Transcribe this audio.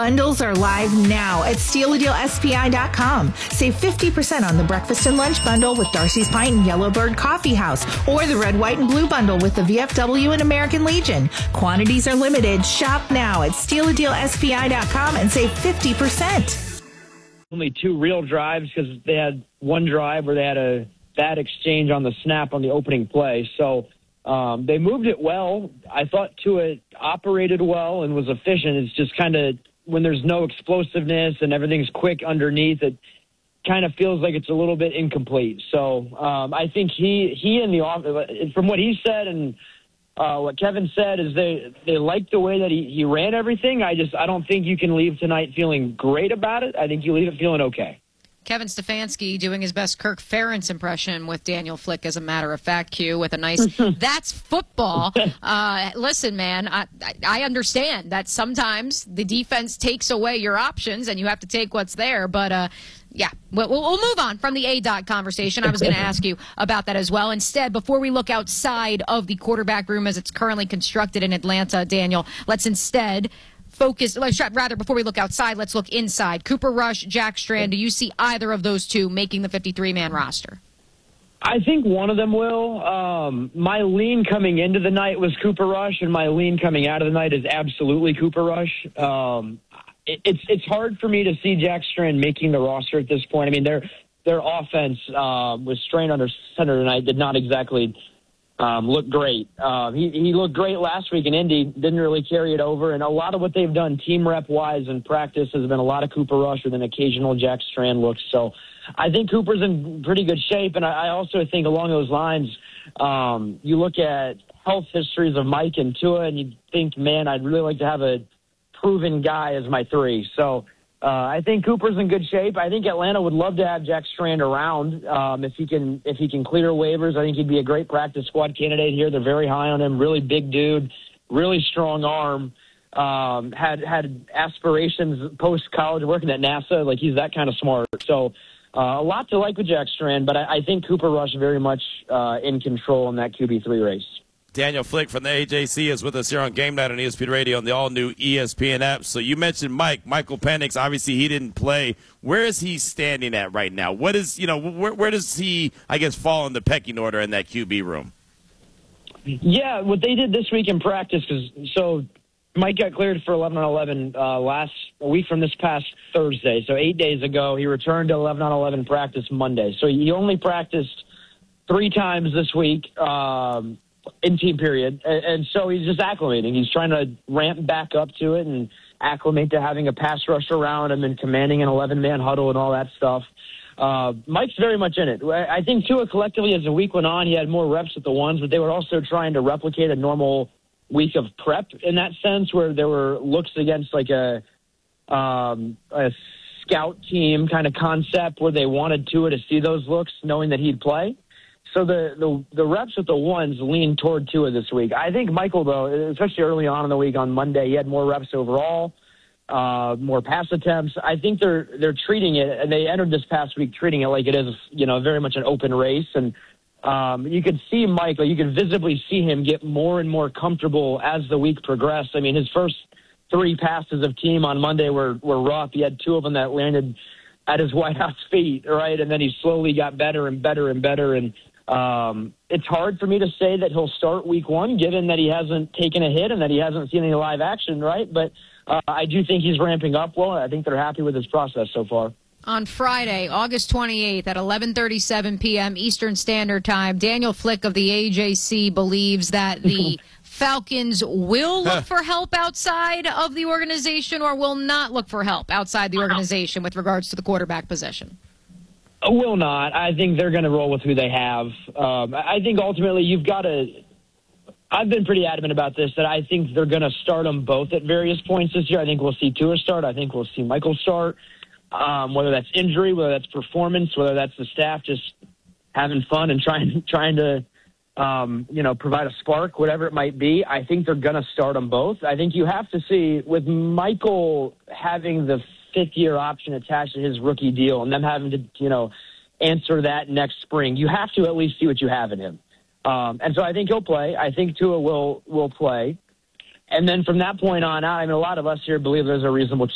Bundles are live now at StealADealSPI.com. Save 50% on the breakfast and lunch bundle with Darcy's Pint and Yellowbird Coffee House, or the red, white, and blue bundle with the VFW and American Legion. Quantities are limited. Shop now at StealADealSPI.com and save 50%. Only 2 real drives because they had one drive where they had a bad exchange on the snap on the opening play. So they moved it well. I thought Tua operated well and was efficient. It's just kind of when there's no explosiveness and everything's quick underneath, it kind of feels like it's a little bit incomplete. So I think he and the from what he said and what Kevin said is they like the way that he ran everything. I don't think you can leave tonight feeling great about it. I think you leave it feeling okay. Kevin Stefanski doing his best Kirk Ferentz impression with Daniel Flick, as a matter of fact, Q, with a nice, that's football. Listen, man, I understand that sometimes the defense takes away your options and you have to take what's there. But, yeah, we'll move on from the A-Dot conversation. I was going to ask you about that as well. Instead, before we look outside of the quarterback room as it's currently constructed in Atlanta, Daniel, let's instead focus, before we look outside, let's look inside. Cooper Rush, Jack Strand, do you see either of those two making the 53-man roster? I think one of them will. My lean coming into the night was Cooper Rush, and my lean coming out of the night is absolutely Cooper Rush. It's hard for me to see Jack Strand making the roster at this point. I mean, their offense was strained under center tonight, did not exactly look great. He looked great last week in Indy, didn't really carry it over, and a lot of what they've done team rep-wise in practice has been a lot of Cooper Rush with an occasional Jack Strand looks. So I think Cooper's in pretty good shape, and I also think along those lines, you look at health histories of Mike and Tua, and you think, man, I'd really like to have a proven guy as my 3. So I think Cooper's in good shape. I think Atlanta would love to have Jack Strand around if he can clear waivers. I think he'd be a great practice squad candidate here. They're very high on him. Really big dude, really strong arm. Had aspirations post college working at NASA. Like he's that kind of smart. So a lot to like with Jack Strand, but I think Cooper Rush very much in control in that QB3 race. Daniel Flick from the AJC is with us here on Game Night on ESPN Radio and the all-new ESPN app. So you mentioned Michael Penix. Obviously, he didn't play. Where is he standing at right now? What is, where does he, I guess, fall in the pecking order in that QB room? Yeah, what they did this week in practice, so Mike got cleared for 11-on-11 a week from this past Thursday. So 8 days ago, he returned to 11-on-11 practice Monday. So he only practiced 3 times this week. In team period. And so he's just acclimating. He's trying to ramp back up to it and acclimate to having a pass rush around him and commanding an 11-man huddle and all that stuff. Mike's very much in it. I think Tua collectively as the week went on, he had more reps with the ones, but they were also trying to replicate a normal week of prep in that sense where there were looks against like a scout team kind of concept where they wanted Tua to see those looks knowing that he'd play. So the reps with the ones lean toward Tua this week. I think Michael, though, especially early on in the week on Monday, he had more reps overall, more pass attempts. I think they're treating it, and they entered this past week treating it like it is, very much an open race. And you could see Michael, you could visibly see him get more and more comfortable as the week progressed. I mean, his first 3 passes of team on Monday were rough. He had 2 of them that landed at his wideout's feet, right? And then he slowly got better and better and better. And it's hard for me to say that he'll start week 1, given that he hasn't taken a hit and that he hasn't seen any live action, right? But I do think he's ramping up well. I think they're happy with his process so far. On Friday, August 28th at 11:37 p.m. Eastern Standard Time, Daniel Flick of the AJC believes that the Falcons will look for help outside of the organization or will not look for help outside the organization with regards to the quarterback position. Will not. I think they're going to roll with who they have. I think ultimately you've got to – I've been pretty adamant about this, that I think they're going to start them both at various points this year. I think we'll see Tua start. I think we'll see Michael start, whether that's injury, whether that's performance, whether that's the staff just having fun and trying to provide a spark, whatever it might be. I think they're going to start them both. I think you have to see, with Michael having the 5th-year option attached to his rookie deal and them having to, answer that next spring, you have to at least see what you have in him. And so I think he'll play. I think Tua will play. And then from that point on out, I mean, a lot of us here believe there's a reasonable